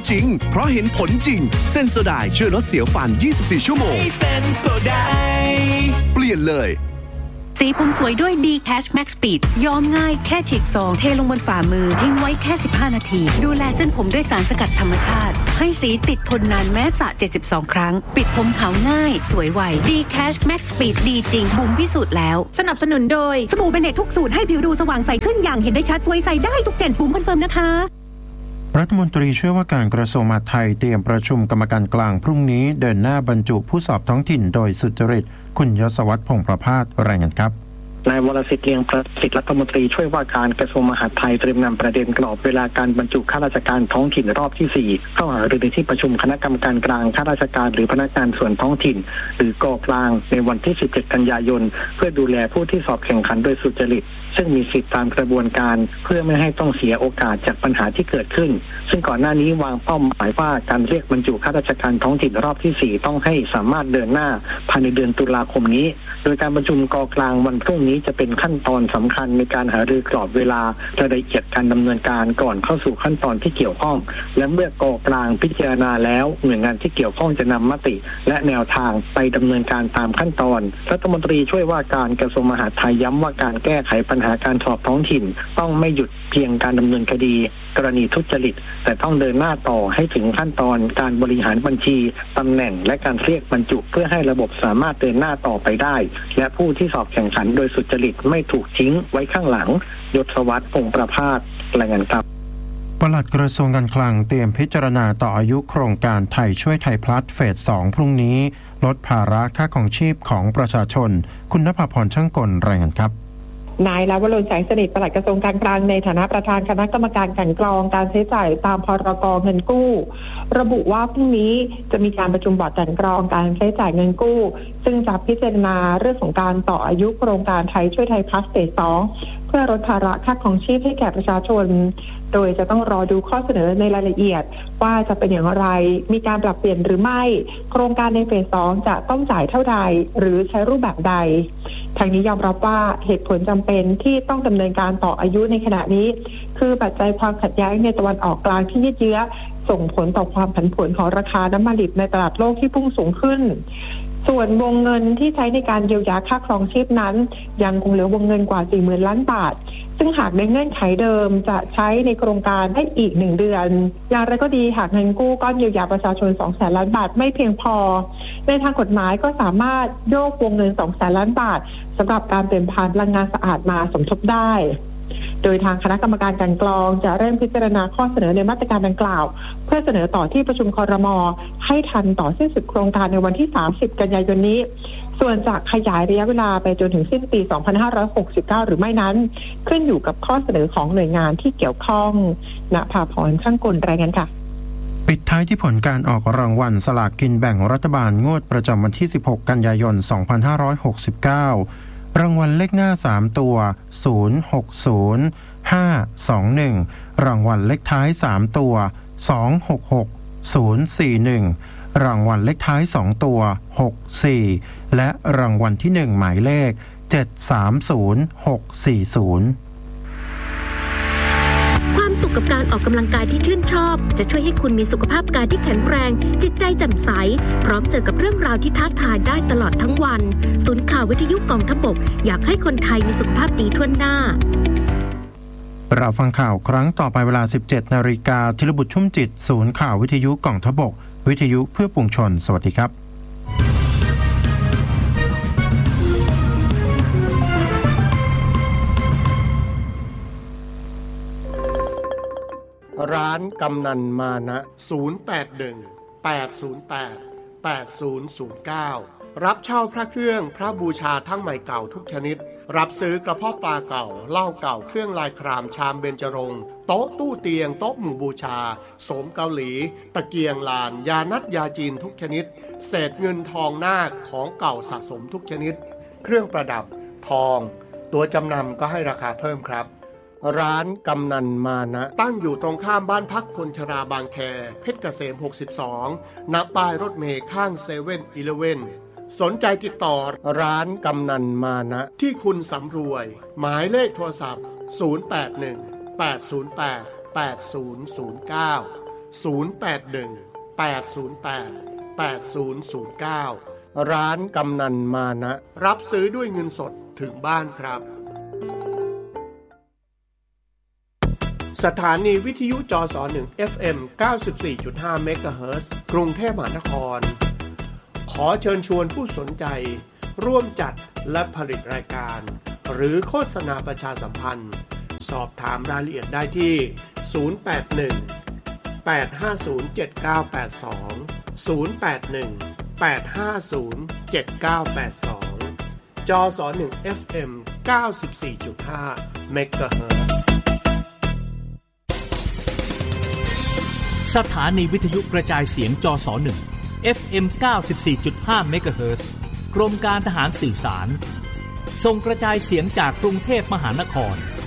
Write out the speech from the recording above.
จริงเพราะเห็นผลจริงเซนโซไดช่วยลดเสียวฟัน24ชั่วโมงเซนโซไดเปลี่ยนเลยสีผมสวยด้วย D-Cash Max Speed ย้อมง่ายแค่ฉีกซองเทลงบนฝ่ามือทิ้งไว้แค่15นาทีดูแลเส้นผมด้วยสารสกัดธรรมชาติให้สีติดทนนานแม้สระ72ครั้งปิดผมขาวง่ายสวยไว D-Cash Max Speed ดีจริงบุ๋มพิสูจน์แล้วสนับสนุนโดยสบู่เบเนตทุกสูตรให้ผิวดูสว่างใสขึ้นอย่างเห็นได้ชัดสวยใสได้ทุกเจนบุ๋มคอนเฟิร์มนะคะรัฐมนตรีช่วยว่าการกระทรวงมหาดไทยเตรียมประชุมกรรมการกลางพรุ่งนี้เดินหน้าบรรจุผู้สอบท้องถิ่นโดยสุจริตคุณยศวัฒน์พงษ์ประภาสรายงานครับนายวรสิทธิ์เลียงประสิทธิ์รัฐมนตรีช่วยว่าการกระทรวงมหาดไทยเตรียมนำประเด็นกรอบเวลาการบรรจุข้าราชการท้องถิ่นรอบที่4เข้าหารือในที่ประชุมคณะกรรมการกลางข้าราชการหรือพนักงานส่วนท้องถิ่นหรือกกลางในวันที่17กันยายนเพื่อดูแลผู้ที่สอบแข่งขันโดยสุจริตซึ่งมีสิทธิตามกระบวนการเพื่อไม่ให้ต้องเสียโอกาสจากปัญหาที่เกิดขึ้นซึ่งก่อนหน้านี้วางเป้าหมายว่าการเรียกบรรจุข้าราชการท้องถิ่นรอบที่4ต้องให้สามารถเดินหน้าภายในเดือนตุลาคมนี้โดยการประชุมกกลางวันพรุ่งนี้จะเป็นขั้นตอนสำคัญในการหารือกรอบเวลารายละเอียดการดำเนินการก่อนเข้าสู่ขั้นตอนที่เกี่ยวข้องและเมื่อกกลางพิจารณาแล้วหน่วยงานที่เกี่ยวข้องจะนำมติและแนวทางไปดำเนินการตามขั้นตอนรัฐมนตรีช่วยว่าการกระทรวงมหาดไทยย้ำว่าการแก้ไขปัญหาการสอบท้องถิ่นต้องไม่หยุดเพียงการดำเนินคดีกรณีทุจริตแต่ต้องเดินหน้าต่อให้ถึงขั้นตอนการบริหารบัญชีตำแหน่งและการเรียกบรรจุเพื่อให้ระบบสามารถเดินหน้าต่อไปได้และผู้ที่สอบแข่งขันโดยสุจริตไม่ถูกทิ้งไว้ข้างหลังยศวัฒน์พงษ์ประภาสรายงานครับปลัดกระทรวงการคลังเตรียมพิจารณาต่ออายุโครงการไทยช่วยไทยพลัสเฟส 2พรุ่งนี้ลดภาระค่าครองชีพของประชาชนคุณณภาพรช่างกลรายงานครับนายลาวรนแสงสนิทปลัดกระทรวงการคลังในฐานะประธานคณะกรรมการกลั่นกรองการใช้จ่ายตามพรก.เงินกู้ระบุว่าพรุ่งนี้จะมีการประชุมบอร์ดกลั่นกรองการใช้จ่ายเงินกู้ซึ่งจะพิจารณาเรื่องของการต่ออายุโครงการไทยช่วยไทยพลัสเฟส 2เพื่อลดภาระค่าครองชีพให้แก่ประชาชนโดยจะต้องรอดูข้อเสนอในรายละเอียดว่าจะเป็นอย่างไรมีการปรับเปลี่ยนหรือไม่โครงการในเฟส 2จะต้องจ่ายเท่าใดหรือใช้รูปแบบใดทางนี้ยอมรับว่าเหตุผลจำเป็นที่ต้องดำเนินการต่ออายุในขณะนี้คือปัจจัยความขัดแย้งในตะวันออกกลางที่ยืดเยื้อส่งผลต่อความผันผวนของราคาน้ำมันดิบในตลาดโลกที่พุ่งสูงขึ้นส่วนวงเงินที่ใช้ในการเยียวยาค่าครองชีพนั้นยังคงเหลือวงเงินกว่า 40,000 ล้านบาทซึ่งหากในเงื่อนไขเดิมจะใช้ในโครงการได้อีก1เดือนอย่างไรก็ดีหากเงินกู้ก้อนเยียวยาประชาชน 200,000 ล้านบาทไม่เพียงพอในทางกฎหมายก็สามารถโยกวงเงิน 200,000 ล้านบาทสำหรับการเปลี่ยนผ่านพลังงานสะอาดมาสมทบได้โดยทางคณะกรรมการกลั่นกรองจะเริ่มพิจารณาข้อเสนอในมาตรการดังกล่าวเพื่อเสนอต่อที่ประชุมครม.ให้ทันต่อสิ้นสุดโครงการในวันที่30กันยายนนี้ส่วนจะขยายระยะเวลาไปจนถึงสิ้นปี2569หรือไม่นั้นขึ้นอยู่กับข้อเสนอของหน่วยงานที่เกี่ยวข้องณภาพรช่างกลรายงานค่ะปิดท้ายที่ผลการออกรางวัลสลากกินแบ่งรัฐบาลงวดประจำวันที่16กันยายน2569รางวัลเลขหน้า3ตัว060521รางวัลเลขท้าย3ตัว266041รางวัลเลขท้าย2ตัว64และรางวัลที่1หมายเลข730640 ความสุขกับการออกกำลังกายที่ชื่นชอบจะช่วยให้คุณมีสุขภาพกายที่แข็งแรงจิตใจแจ่มใสพร้อมเจอกับเรื่องราวที่ท้าทายได้ตลอดทั้งวันศูนย์ข่าววิทยุกองทัพบกอยากให้คนไทยมีสุขภาพดีทั่วหน้าเราฟังข่าวครั้งต่อไปเวลา 17 นาฬิกาธีรบุตรชุ่มจิตศูนย์ข่าววิทยุกองทัพบกวิทยุเพื่อปวงชนสวัสดีครับร้านกำนันมานะ081-808-8009รับเช่าพระเครื่องพระบูชาทั้งใหม่เก่าทุกชนิดรับซื้อกระเพาะปลาเก่าเหล้าเก่าเครื่องลายครามชามเบญจรงค์โต๊ะตู้เตียงโต๊ะหมู่บูชาโสมเกาหลีตะเกียงลานยานัดยาจีนทุกชนิดเศษเงินทองนาคของเก่าสะสมทุกชนิดเครื่องประดับทองตัวจำนำก็ให้ราคาเพิ่มครับร้านกำนันมานะตั้งอยู่ตรงข้ามบ้านพักคนชราบางแคเพชรเกษม62ณป้ายรถเมล์ข้าง7-Elevenสนใจติดต่อร้านกำนันมานะที่คุณสำรวยหมายเลขโทรศัพท์081-808-8009 ร้านกำนันมานะรับซื้อด้วยเงินสดถึงบ้านครับสถานีวิทยุจส1 FM 94.5 เมกะเฮิรตซ์กรุงเทพมหานครขอเชิญชวนผู้สนใจร่วมจัดและผลิตรายการหรือโฆษณาประชาสัมพันธ์สอบถามรายละเอียดได้ที่081 850 7982 081 850 7982 จส1 FM 94.5 เมกะเฮิรตซ์สถานีวิทยุกระจายเสียงจส1 FM 94.5 เมกะเฮิรตซ์กรมการทหารสื่อสารส่งกระจายเสียงจากกรุงเทพมหานคร